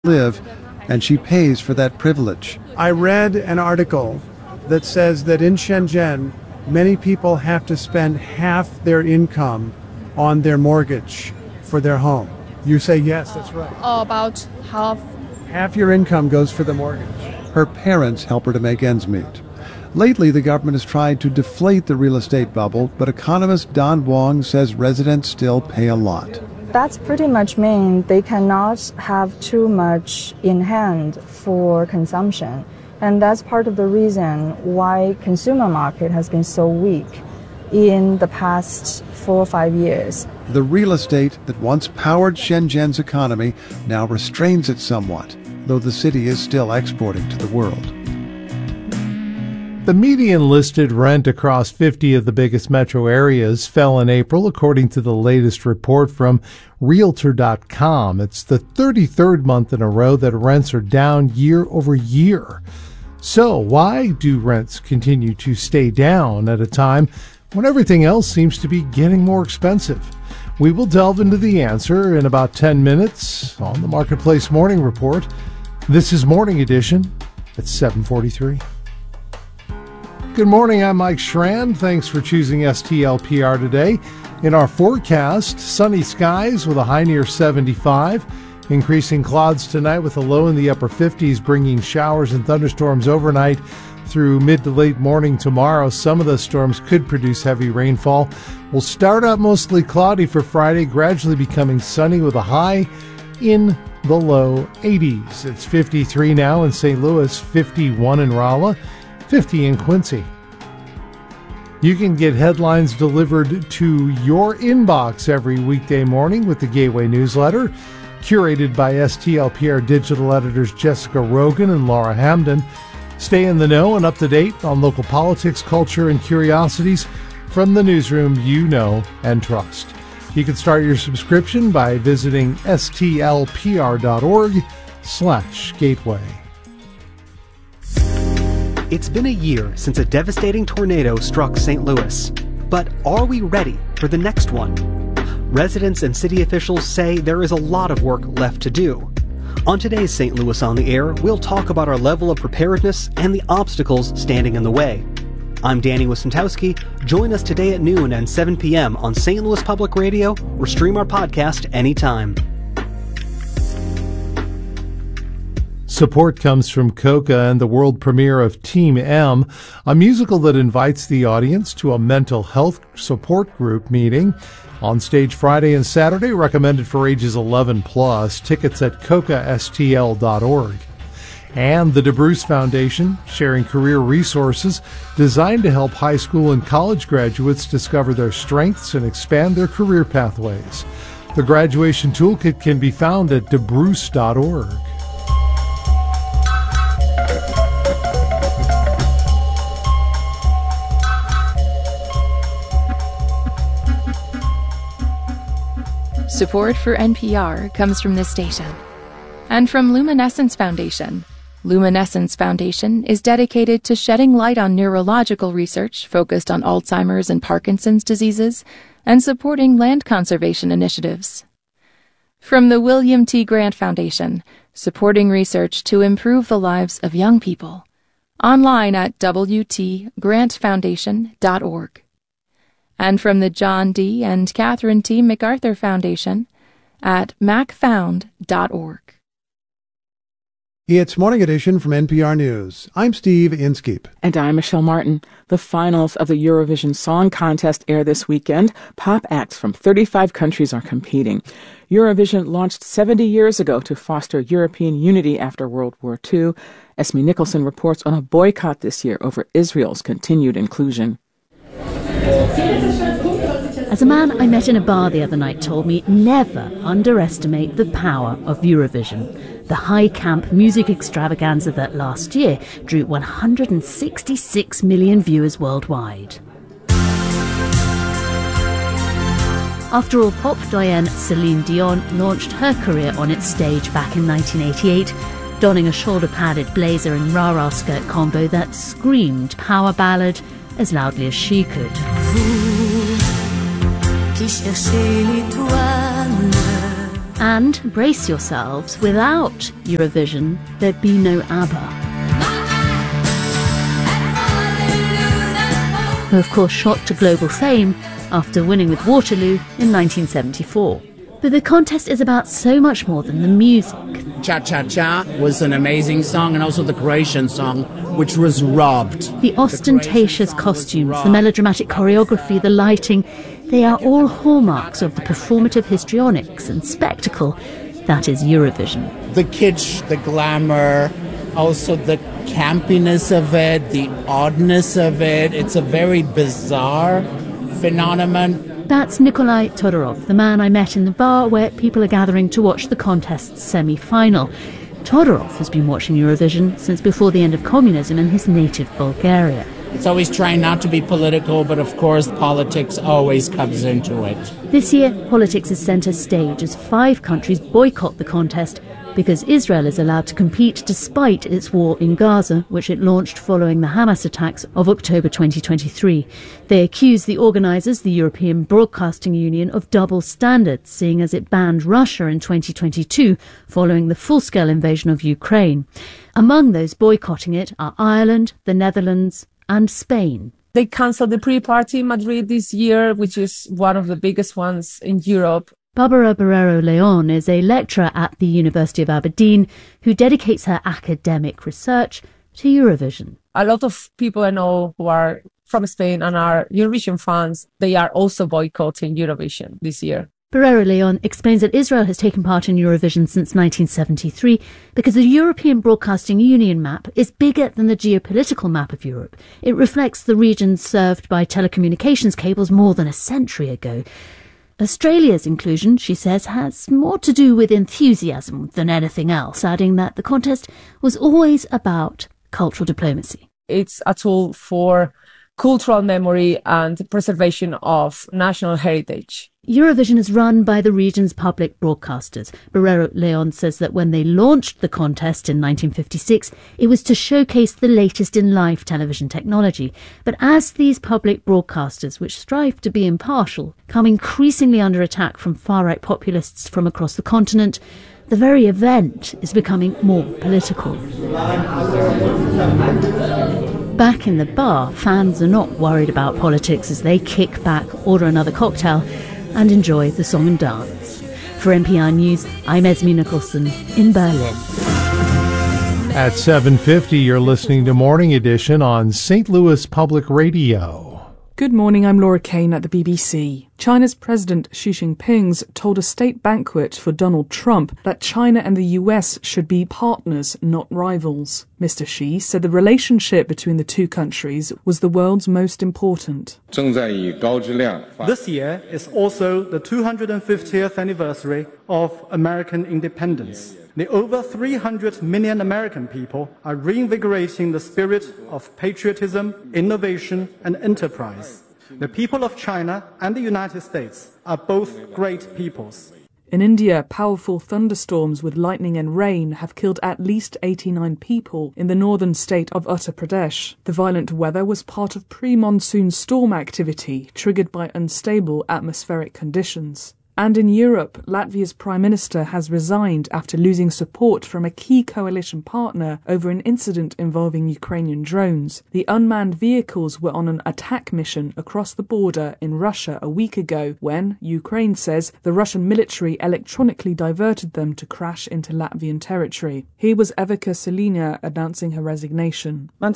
live, and she pays for that privilege. I read an article that says that in Shenzhen, many people have to spend half their income on their mortgage for their home. You say yes, that's right. About half. Half your income goes for the mortgage. Her parents help her to make ends meet. Lately, the government has tried to deflate the real estate bubble, but economist Don Wong says residents still pay a lot. That's pretty much mean they cannot have too much in hand for consumption. And that's part of the reason why consumer market has been so weak in the past 4 or 5 years. The real estate that once powered Shenzhen's economy now restrains it somewhat, though the city is still exporting to the world. The median listed rent across 50 of the biggest metro areas fell in April, according to the latest report from Realtor.com. It's the 33rd month in a row that rents are down year over year. So why do rents continue to stay down at a time when everything else seems to be getting more expensive? We will delve into the answer in about 10 minutes on the Marketplace Morning Report. This is Morning Edition at 7:43. Good morning, I'm Mike Schran. Thanks for choosing STLPR today. In our forecast, sunny skies with a high near 75. Increasing clouds tonight with a low in the upper 50s, bringing showers and thunderstorms overnight through mid to late morning tomorrow. Some of those storms could produce heavy rainfall. We'll start out mostly cloudy for Friday, gradually becoming sunny with a high in the low 80s. It's 53 now in St. Louis, 51 in Rolla, 50 in Quincy. You can get headlines delivered to your inbox every weekday morning with the Gateway newsletter, curated by STLPR digital editors Jessica Rogan and Laura Hamden. Stay in the know and up to date on local politics, culture, and curiosities from the newsroom you know and trust. You can start your subscription by visiting stlpr.org/gateway. It's been a year since a devastating tornado struck St. Louis. But are we ready for the next one? Residents and city officials say there is a lot of work left to do. On today's St. Louis on the Air, we'll talk about our level of preparedness and the obstacles standing in the way. I'm Danny Wysentowski. Join us today at noon and 7 p.m. on St. Louis Public Radio or stream our podcast anytime. Support comes from Coca and the world premiere of Team M, a musical that invites the audience to a mental health support group meeting. On stage Friday and Saturday, recommended for ages 11 plus. Tickets at cocastl.org. And the DeBruce Foundation, sharing career resources designed to help high school and college graduates discover their strengths and expand their career pathways. The graduation toolkit can be found at debruce.org. Support for NPR comes from this station and from Luminescence Foundation. Luminescence Foundation is dedicated to shedding light on neurological research focused on Alzheimer's and Parkinson's diseases and supporting land conservation initiatives. From the William T. Grant Foundation, supporting research to improve the lives of young people. Online at wtgrantfoundation.org. And from the John D. and Catherine T. MacArthur Foundation at macfound.org. It's Morning Edition from NPR News. I'm Steve Inskeep. And I'm Michelle Martin. The finals of the Eurovision Song Contest air this weekend. Pop acts from 35 countries are competing. Eurovision launched 70 years ago to foster European unity after World War II. Esme Nicholson reports on a boycott this year over Israel's continued inclusion. As a man I met in a bar the other night told me, never underestimate the power of Eurovision. The high camp music extravaganza that last year drew 166 million viewers worldwide. After all, pop doyenne Celine Dion launched her career on its stage back in 1988, donning a shoulder-padded blazer and rah-rah skirt combo that screamed power ballad as loudly as she could. And brace yourselves, without Eurovision, there'd be no ABBA. Who of course shot to global fame after winning with Waterloo in 1974. But the contest is about so much more than the music. Cha Cha Cha was an amazing song, and also the Croatian song, which was robbed. The ostentatious costumes, the melodramatic choreography, the lighting, they are all hallmarks of the performative histrionics and spectacle that is Eurovision. The kitsch, the glamour, also the campiness of it, the oddness of it. It's a very bizarre phenomenon. That's Nikolai Todorov, the man I met in the bar where people are gathering to watch the contest's semi-final. Todorov has been watching Eurovision since before the end of communism in his native Bulgaria. It's always trying not to be political, but of course politics always comes into it. This year, politics is centre stage as 5 countries boycott the contest because Israel is allowed to compete despite its war in Gaza, which it launched following the Hamas attacks of October 2023. They accuse the organisers, the European Broadcasting Union, of double standards, seeing as it banned Russia in 2022 following the full-scale invasion of Ukraine. Among those boycotting it are Ireland, the Netherlands and Spain. They cancelled the pre-party in Madrid this year, which is one of the biggest ones in Europe. Barbara Barrero Leon is a lecturer at the University of Aberdeen who dedicates her academic research to Eurovision. A lot of people I know who are from Spain and are Eurovision fans, they are also boycotting Eurovision this year. Barrero Leon explains that Israel has taken part in Eurovision since 1973 because the European Broadcasting Union map is bigger than the geopolitical map of Europe. It reflects the regions served by telecommunications cables more than a century ago. Australia's inclusion, she says, has more to do with enthusiasm than anything else, adding that the contest was always about cultural diplomacy. It's a tool for cultural memory and preservation of national heritage. Eurovision is run by the region's public broadcasters. Barrero Leon says that when they launched the contest in 1956, it was to showcase the latest in live television technology. But as these public broadcasters, which strive to be impartial, come increasingly under attack from far-right populists from across the continent, the very event is becoming more political. Back in the bar, fans are not worried about politics as they kick back, order another cocktail and enjoy the song and dance. For NPR News, I'm Esme Nicholson in Berlin. At 7:50, you're listening to Morning Edition on St. Louis Public Radio. Good morning, I'm Laura Kane at the BBC. China's President Xi Jinping told a state banquet for Donald Trump that China and the US should be partners, not rivals. Mr. Xi said the relationship between the two countries was the world's most important. This year is also the 250th anniversary of American independence. The over 300 million American people are reinvigorating the spirit of patriotism, innovation, and enterprise. The people of China and the United States are both great peoples. In India, powerful thunderstorms with lightning and rain have killed at least 89 people in the northern state of Uttar Pradesh. The violent weather was part of pre-monsoon storm activity triggered by unstable atmospheric conditions. And in Europe, Latvia's Prime Minister has resigned after losing support from a key coalition partner over an incident involving Ukrainian drones. The unmanned vehicles were on an attack mission across the border in Russia a week ago when, Ukraine says, the Russian military electronically diverted them to crash into Latvian territory. Here was Evika Selina announcing her resignation. My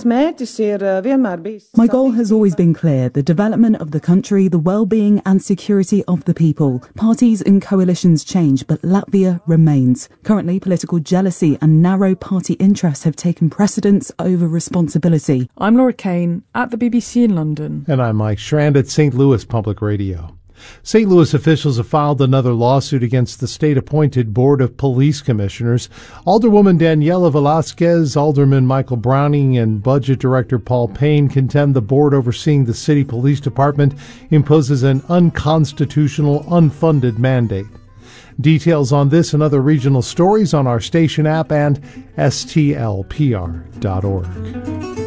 goal has always been clear: the development of the country, the well-being and security of the people. Parties and coalitions change, but Latvia remains. Currently, political jealousy and narrow party interests have taken precedence over responsibility. I'm Laura Kane at the BBC in London. And I'm Mike Strand at St. Louis Public Radio. St. Louis officials have filed another lawsuit against the state-appointed Board of Police Commissioners. Alderwoman Daniela Velasquez, Alderman Michael Browning, and Budget Director Paul Payne contend the board overseeing the city police department imposes an unconstitutional, unfunded mandate. Details on this and other regional stories on our station app and stlpr.org.